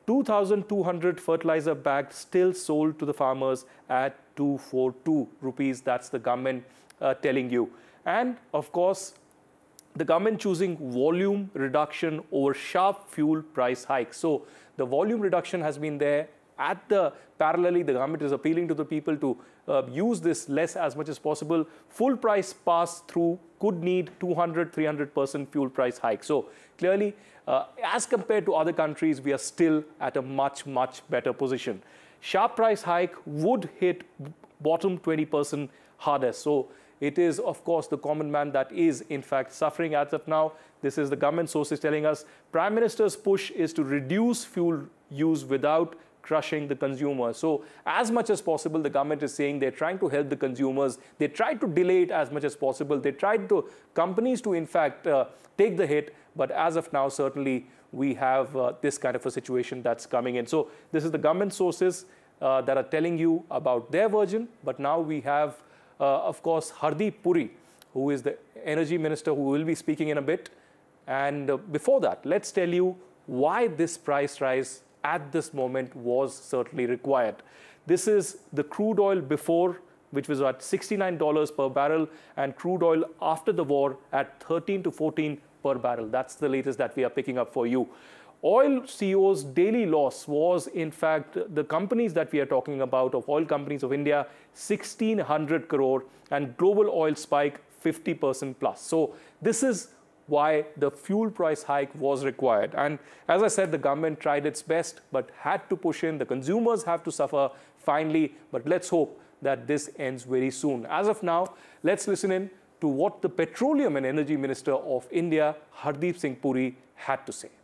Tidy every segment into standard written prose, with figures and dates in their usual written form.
2,200 fertilizer bags still sold to the farmers at 242 rupees. That's the government telling you. And of course, the government choosing volume reduction over sharp fuel price hikes. So the volume reduction has been there. Parallelly, the government is appealing to the people to use this less as much as possible. Full price pass through could need 200-300% fuel price hike. So clearly, as compared to other countries, we are still at a much better position. Sharp price hike would hit bottom 20% hardest. So it is, of course, the common man that is, in fact, suffering as of now. This is the government sources telling us. Prime Minister's push is to reduce fuel use without crushing the consumer. So as much as possible, the government is saying they're trying to help the consumers. They try to delay it as much as possible. They tried to companies to, in fact, take the hit. But as of now, certainly, we have this kind of a situation that's coming in. So this is the government sources that are telling you about their version. But now we have, of course, Hardeep Puri, who is the energy minister, who will be speaking in a bit. And before that, let's tell you why this price rise at this moment was certainly required. This is the crude oil before, which was at $69 per barrel, and crude oil after the war at 13 to 14 per barrel. That's the latest that we are picking up for you. Oil CEO's daily loss was, in fact, the companies that we are talking about, of oil companies of India, 1,600 crore, and global oil spike 50% plus. So this is why the fuel price hike was required. And as I said, the government tried its best, but had to push in. The consumers have to suffer finally, but let's hope that this ends very soon. As of now, let's listen in to what the Petroleum and Energy Minister of India, Hardeep Singh Puri, had to say.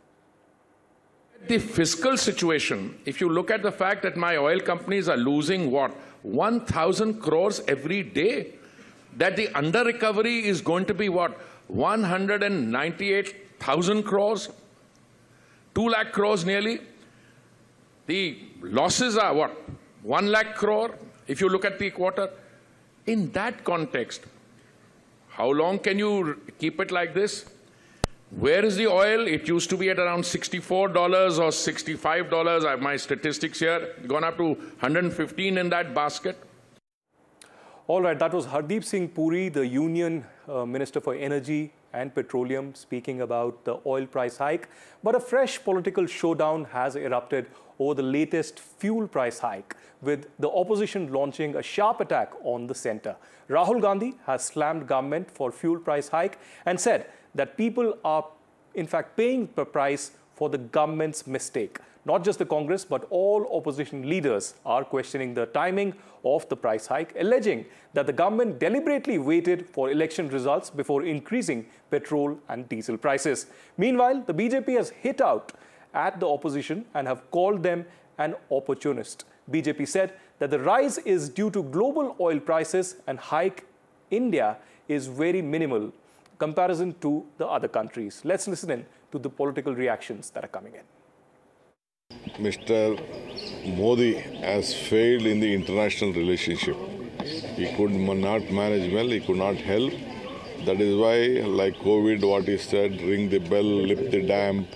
The fiscal situation, if you look at the fact that my oil companies are losing what, 1,000 crores every day, that the under recovery is going to be what, 198,000 crores, 2 lakh crores nearly. The losses are what, 1 lakh crore if you look at the quarter. In that context, how long can you keep it like this? Where is the oil? It used to be at around $64 or $65. I have my statistics here, gone up to 115 in that basket. All right, that was Hardeep Singh Puri, the Union Minister for Energy and Petroleum, speaking about the oil price hike. But a fresh political showdown has erupted over the latest fuel price hike, with the opposition launching a sharp attack on the centre. Rahul Gandhi has slammed government for fuel price hike and said that people are, in fact, paying the price for the government's mistake. Not just the Congress, but all opposition leaders are questioning the timing of the price hike, alleging that the government deliberately waited for election results before increasing petrol and diesel prices. Meanwhile, the BJP has hit out at the opposition and have called them an opportunist. BJP said that the rise is due to global oil prices and hike India is very minimal comparison to the other countries. Let's listen in to the political reactions that are coming in. Mr. Modi has failed in the international relationship. He could not manage well, he could not help. That is why, like COVID, what he said, ring the bell, lift the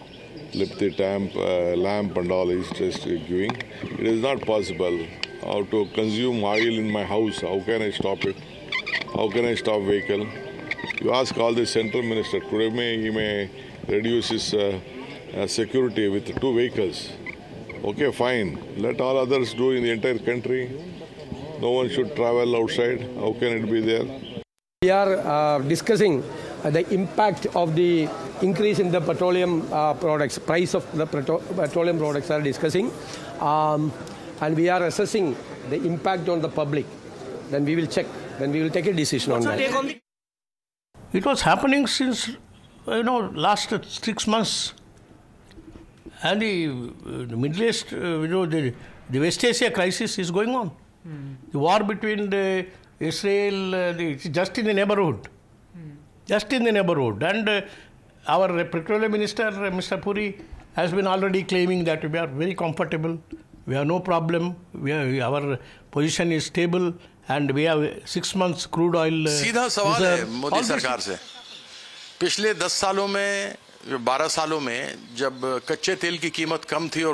lamp and all is just giving. It is not possible. How to consume oil in my house, how can I stop it? How can I stop vehicle? You ask all the central minister, today he may reduce his security with 2 vehicles. Okay, fine. Let all others do in the entire country. No one should travel outside. How can it be there? We are discussing the impact of the increase in the petroleum products. Price of the petroleum products are discussing. And we are assessing the impact on the public. Then we will check. Then we will take a decision on that. It was happening since, last 6 months. And the Middle East, the West Asia crisis is going on. The war between Israel, just in the neighborhood. Just in the neighborhood. And our Petroleum Minister, Mr. Puri, has been already claiming that we are very comfortable. We have no problem. Our position is stable. And we have 6 months crude oil. सीधा सवाल है मोदी सरकार से। पिछले 10 सालों में, 12 सालों में, जब कच्चे तेल की कीमत कम थी और